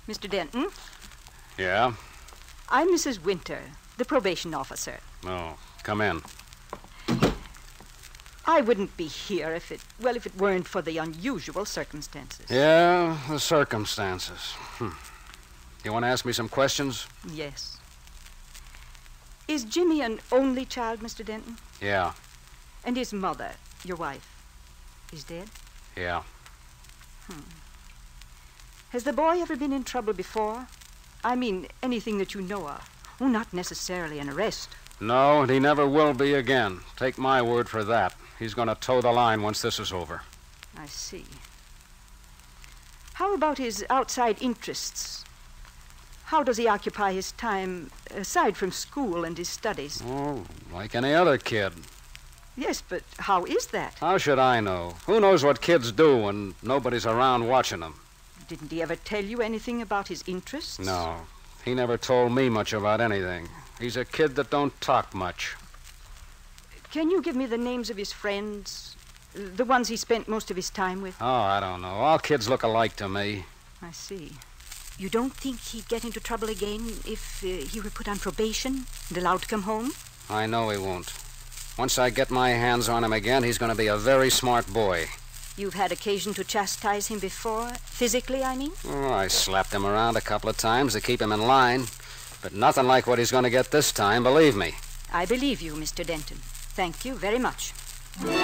Mr. Denton? Yeah? I'm Mrs. Winter, the probation officer. Oh, come in. I wouldn't be here if it weren't for the unusual circumstances. Yeah, the circumstances. You want to ask me some questions? Yes. Is Jimmy an only child, Mr. Denton? Yeah. And his mother, your wife, is dead? Yeah. Has the boy ever been in trouble before? I mean, anything that you know of. Oh, not necessarily an arrest. No, and he never will be again. Take my word for that. He's going to toe the line once this is over. I see. How about his outside interests? How does he occupy his time aside from school and his studies? Oh, like any other kid. Yes, but how is that? How should I know? Who knows what kids do when nobody's around watching them? Didn't he ever tell you anything about his interests? No, he never told me much about anything. He's a kid that don't talk much. Can you give me the names of his friends? The ones he spent most of his time with? Oh, I don't know. All kids look alike to me. I see. You don't think he'd get into trouble again if he were put on probation and allowed to come home? I know he won't. Once I get my hands on him again, he's going to be a very smart boy. You've had occasion to chastise him before? Physically, I mean? Oh, I slapped him around a couple of times to keep him in line. But nothing like what he's going to get this time, believe me. I believe you, Mr. Denton. Thank you very much.